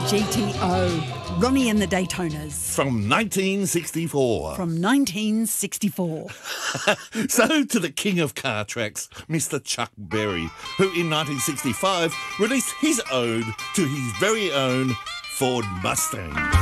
GTO. Ronnie and the Daytonas. From 1964. From 1964. So to the king of car tracks, Mr. Chuck Berry, who in 1965 released his ode to his very own Ford Mustang.